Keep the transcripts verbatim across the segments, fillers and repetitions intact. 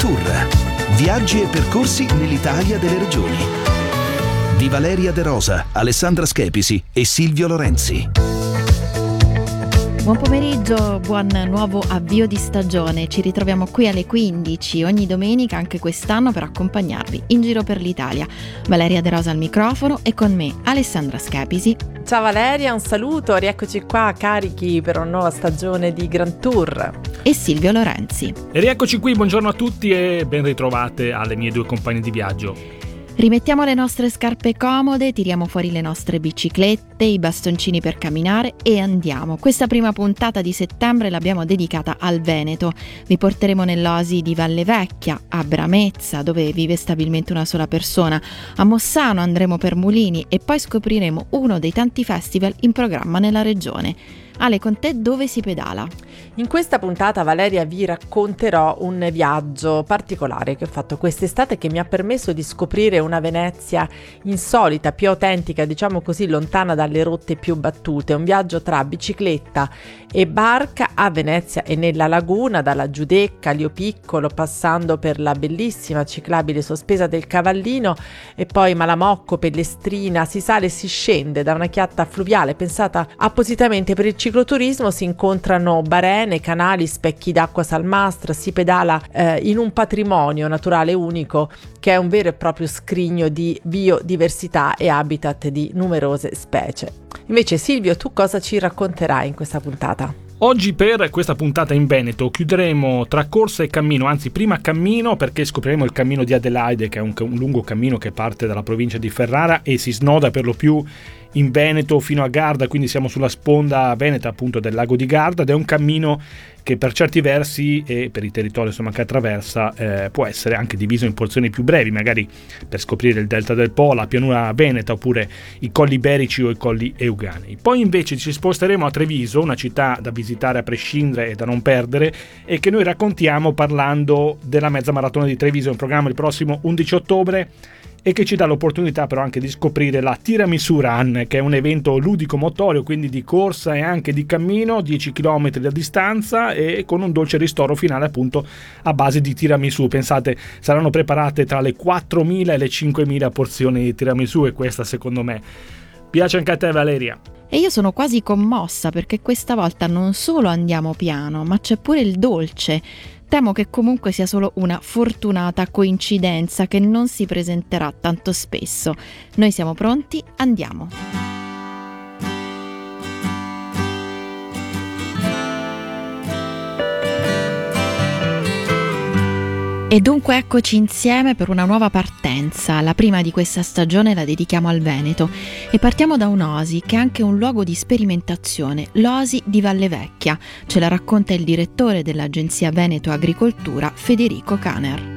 Tour. Viaggi e percorsi nell'Italia delle regioni. Di Valeria De Rosa, Alessandra Schepisi e Silvio Lorenzi. Buon pomeriggio, buon nuovo avvio di stagione. Ci ritroviamo qui alle quindici ogni domenica anche quest'anno per accompagnarvi in giro per l'Italia. Valeria De Rosa al microfono e con me Alessandra Schepisi. Ciao Valeria, un saluto, rieccoci qua carichi per una nuova stagione di Grand Tour. E Silvio Lorenzi. E rieccoci qui, buongiorno a tutti e ben ritrovate alle mie due compagne di viaggio. Rimettiamo le nostre scarpe comode, tiriamo fuori le nostre biciclette, i bastoncini per camminare e andiamo. Questa prima puntata di settembre l'abbiamo dedicata al Veneto. Vi porteremo nell'oasi di Valle Vecchia, a Bramezza, dove vive stabilmente una sola persona. A Mossano andremo per mulini e poi scopriremo uno dei tanti festival in programma nella regione. Ale, con te dove si pedala? In questa puntata, Valeria, vi racconterò un viaggio particolare che ho fatto quest'estate che mi ha permesso di scoprire una Venezia insolita, più autentica, diciamo così, lontana dalle rotte più battute. Un viaggio tra bicicletta e barca a Venezia e nella laguna, dalla Giudecca, Lio Piccolo, passando per la bellissima ciclabile sospesa del Cavallino e poi Malamocco, Pellestrina. Si sale e si scende da una chiatta fluviale pensata appositamente per il cicloturismo, si incontrano barene, canali, specchi d'acqua salmastra, si pedala eh, in un patrimonio naturale unico che è un vero e proprio scrigno di biodiversità e habitat di numerose specie. Invece Silvio, tu cosa ci racconterai in questa puntata? Oggi per questa puntata in Veneto chiuderemo tra corsa e cammino, anzi prima cammino perché scopriremo il cammino di Adelaide, che è un, un lungo cammino che parte dalla provincia di Ferrara e si snoda per lo più in Veneto fino a Garda, quindi siamo sulla sponda veneta appunto del lago di Garda ed è un cammino che per certi versi e per i territori insomma che attraversa eh, può essere anche diviso in porzioni più brevi, magari per scoprire il delta del Po, la pianura veneta oppure i colli iberici o i colli euganei. Poi invece ci sposteremo a Treviso, una città da visitare a prescindere e da non perdere e che noi raccontiamo parlando della mezza maratona di Treviso, in programma il prossimo undici ottobre e che ci dà l'opportunità però anche di scoprire la Tiramisù Run, che è un evento ludico motorio, quindi di corsa e anche di cammino, dieci chilometri da distanza e con un dolce ristoro finale appunto a base di tiramisù. Pensate, saranno preparate tra le quattromila e le cinquemila porzioni di tiramisù e questa secondo me piace anche a te, Valeria. E io sono quasi commossa perché questa volta non solo andiamo piano, ma c'è pure il dolce. Temo che comunque sia solo una fortunata coincidenza che non si presenterà tanto spesso. Noi siamo pronti, andiamo! E dunque eccoci insieme per una nuova partenza. La prima di questa stagione la dedichiamo al Veneto e partiamo da un'oasi che è anche un luogo di sperimentazione, l'oasi di Valle Vecchia. Ce la racconta il direttore dell'agenzia Veneto Agricoltura, Federico Caner.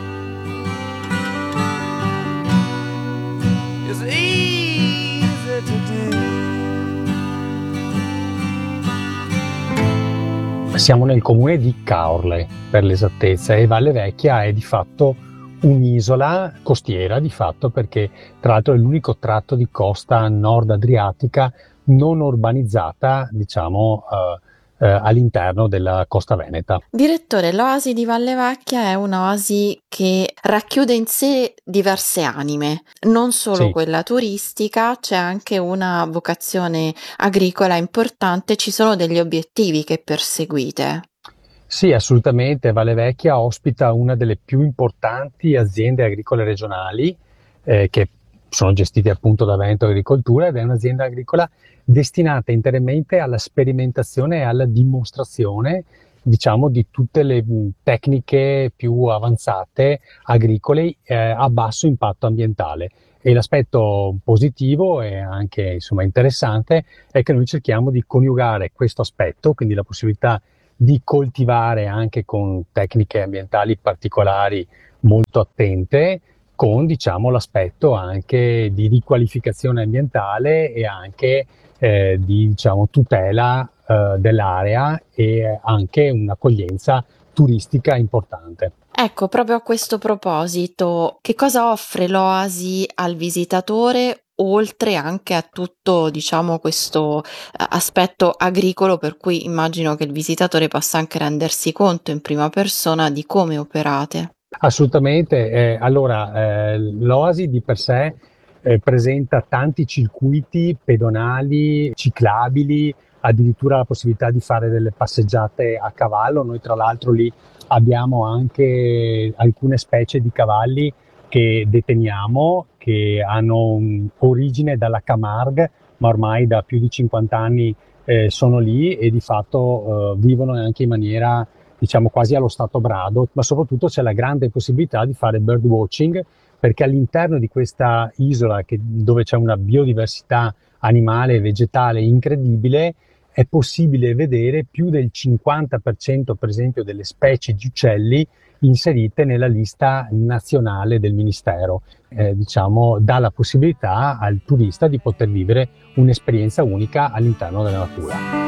Siamo nel comune di Caorle, per l'esattezza, e Valle Vecchia è di fatto un'isola costiera, di fatto, perché tra l'altro è l'unico tratto di costa nord adriatica non urbanizzata, diciamo, eh, eh, all'interno della costa veneta. Direttore, l'oasi di Valle Vecchia è un'oasi che racchiude in sé diverse anime, non solo Sì. quella turistica, c'è anche una vocazione agricola importante, ci sono degli obiettivi che perseguite. Sì, assolutamente. Valle Vecchia ospita una delle più importanti aziende agricole regionali eh, che sono gestite appunto da Veneto Agricoltura ed è un'azienda agricola destinata interamente alla sperimentazione e alla dimostrazione, diciamo, di tutte le tecniche più avanzate agricole eh, a basso impatto ambientale. E l'aspetto positivo e anche insomma interessante è che noi cerchiamo di coniugare questo aspetto, quindi la possibilità di coltivare anche con tecniche ambientali particolari molto attente, con diciamo l'aspetto anche di riqualificazione ambientale e anche eh, di diciamo tutela eh, dell'area e anche un'accoglienza turistica importante. Ecco, proprio a questo proposito, che cosa offre l'oasi al visitatore, oltre anche a tutto, diciamo, questo eh, aspetto agricolo, per cui immagino che il visitatore possa anche rendersi conto in prima persona di come operate? Assolutamente. Eh, allora, eh, l'Oasi di per sé eh, presenta tanti circuiti pedonali, ciclabili, addirittura la possibilità di fare delle passeggiate a cavallo. Noi tra l'altro lì abbiamo anche alcune specie di cavalli che deteniamo, che hanno un- origine dalla Camargue, ma ormai da più di cinquanta anni eh, sono lì e di fatto eh, vivono anche in maniera, diciamo, quasi allo stato brado, ma soprattutto c'è la grande possibilità di fare bird watching, perché all'interno di questa isola che- dove c'è una biodiversità animale e vegetale incredibile, è possibile vedere più del cinquanta per cento, per esempio, delle specie di uccelli inserite nella lista nazionale del Ministero. Eh, diciamo, dà la possibilità al turista di poter vivere un'esperienza unica all'interno della natura.